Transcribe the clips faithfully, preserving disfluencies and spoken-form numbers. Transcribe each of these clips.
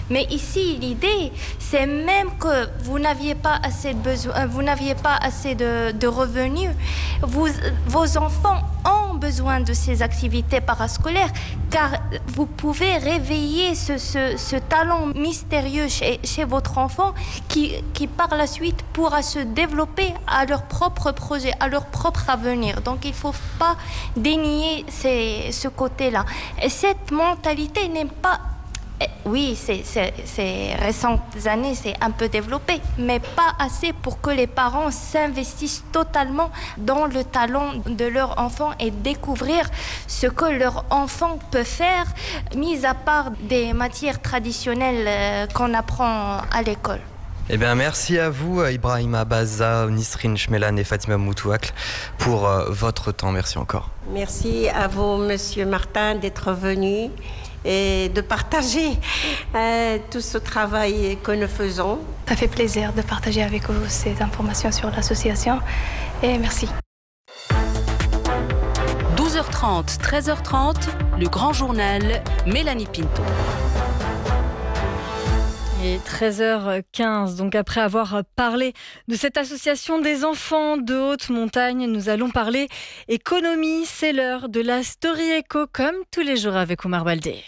Mais ici, l'idée, c'est même que vous n'aviez pas assez de besoin, vous n'aviez pas assez de, de revenus. Vous, vos enfants ont besoin de ces activités parascolaires car vous pouvez réveiller ce, ce, ce talent mystérieux chez, chez votre enfant qui, qui par la suite pourra se développer à leur propre projet, à leur propre avenir. Donc il ne faut pas dénier ces, ce côté-là. Et cette mentalité n'est pas... Oui, c'est, c'est, ces récentes années, c'est un peu développé, mais pas assez pour que les parents s'investissent totalement dans le talent de leur enfant et découvrir ce que leur enfant peut faire, mis à part des matières traditionnelles qu'on apprend à l'école. Eh bien, merci à vous, Ibrahima Baza, Nisrine Chmelan et Fatima Moutouakl, pour euh, votre temps. Merci encore. Merci à vous, Monsieur Martin, d'être venu et de partager euh, tout ce travail que nous faisons. Ça fait plaisir de partager avec vous ces informations sur l'association et merci. douze heures trente, treize heures trente, le grand journal, Mélanie Pinto. Et treize heures quinze, donc après avoir parlé de cette association des enfants de haute montagne, nous allons parler économie. C'est l'heure de la Story Eco, comme tous les jours avec Omar Baldé.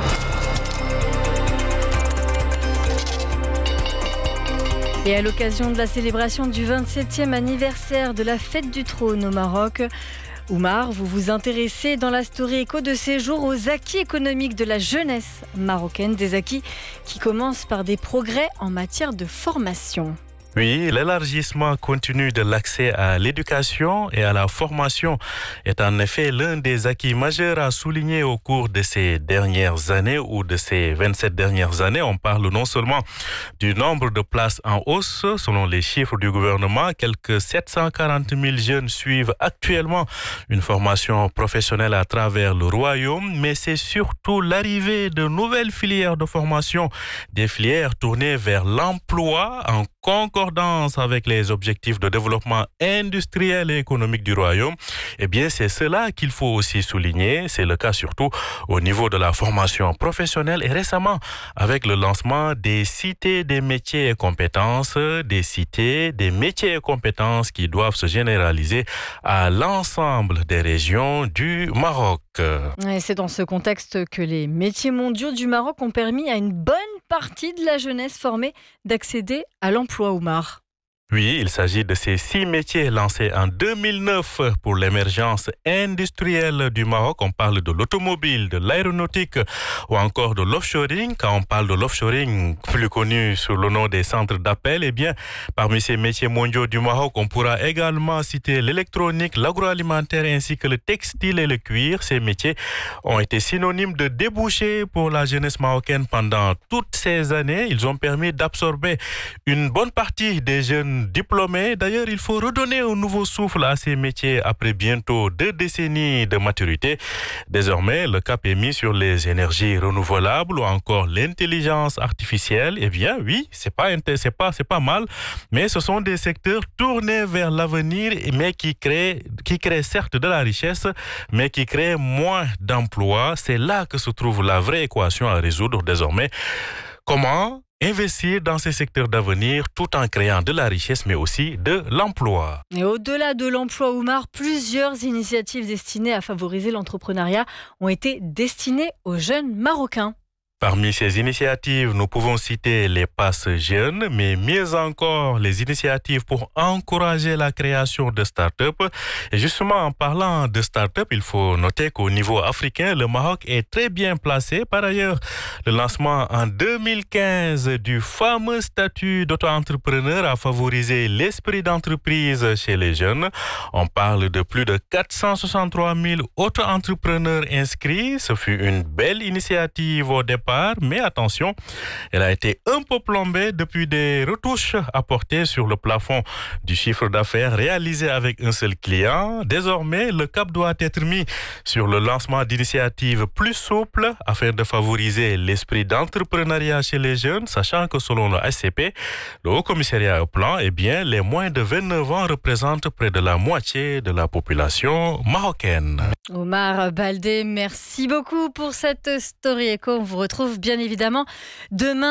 Et à l'occasion de la célébration du vingt-septième anniversaire de la Fête du Trône au Maroc, Oumar, vous vous intéressez dans la Story Eco de ces jours aux acquis économiques de la jeunesse marocaine, des acquis qui commencent par des progrès en matière de formation. Oui, l'élargissement continu de l'accès à l'éducation et à la formation est en effet l'un des acquis majeurs à souligner au cours de ces dernières années ou de ces vingt-sept dernières années. On parle non seulement du nombre de places en hausse, selon les chiffres du gouvernement, quelques sept cent quarante mille jeunes suivent actuellement une formation professionnelle à travers le royaume, mais c'est surtout l'arrivée de nouvelles filières de formation, des filières tournées vers l'emploi en concordance avec les objectifs de développement industriel et économique du royaume. Eh bien, c'est cela qu'il faut aussi souligner. C'est le cas surtout au niveau de la formation professionnelle et récemment avec le lancement des cités des métiers et compétences, des cités des métiers et compétences qui doivent se généraliser à l'ensemble des régions du Maroc. Et c'est dans ce contexte que les métiers mondiaux du Maroc ont permis à une bonne partie de la jeunesse formée d'accéder à l'emploi, Oumar. Oui, il s'agit de ces six métiers lancés en deux mille neuf pour l'émergence industrielle du Maroc. On parle de l'automobile, de l'aéronautique ou encore de l'offshoring. Quand on parle de l'offshoring, plus connu sous le nom des centres d'appel, eh bien, parmi ces métiers mondiaux du Maroc, on pourra également citer l'électronique, l'agroalimentaire ainsi que le textile et le cuir. Ces métiers ont été synonymes de débouchés pour la jeunesse marocaine pendant toutes ces années. Ils ont permis d'absorber une bonne partie des jeunes diplômés. D'ailleurs, il faut redonner un nouveau souffle à ces métiers après bientôt deux décennies de maturité. Désormais, le cap est mis sur les énergies renouvelables ou encore l'intelligence artificielle. Eh bien, oui, c'est pas, c'est pas, c'est pas mal, mais ce sont des secteurs tournés vers l'avenir, mais qui créent, qui créent certes de la richesse, mais qui créent moins d'emplois. C'est là que se trouve la vraie équation à résoudre désormais. Comment investir dans ces secteurs d'avenir tout en créant de la richesse mais aussi de l'emploi. Et au-delà de l'emploi, Oumar, plusieurs initiatives destinées à favoriser l'entrepreneuriat ont été destinées aux jeunes Marocains. Parmi ces initiatives, nous pouvons citer les passes jeunes, mais mieux encore les initiatives pour encourager la création de start-up. Et justement, en parlant de start-up, il faut noter qu'au niveau africain, le Maroc est très bien placé. Par ailleurs, le lancement en deux mille quinze du fameux statut d'auto-entrepreneur a favorisé l'esprit d'entreprise chez les jeunes. On parle de plus de quatre cent soixante-trois mille auto-entrepreneurs inscrits. Ce fut une belle initiative au départ. Mais attention, elle a été un peu plombée depuis des retouches apportées sur le plafond du chiffre d'affaires réalisé avec un seul client. Désormais, le cap doit être mis sur le lancement d'initiatives plus souples afin de favoriser l'esprit d'entrepreneuriat chez les jeunes, sachant que selon le H C P, le Haut Commissariat au Plan, eh bien, les moins de vingt-neuf ans représentent près de la moitié de la population marocaine. Omar Baldé, merci beaucoup pour cette Story Eco. On vous retrouve bien évidemment demain.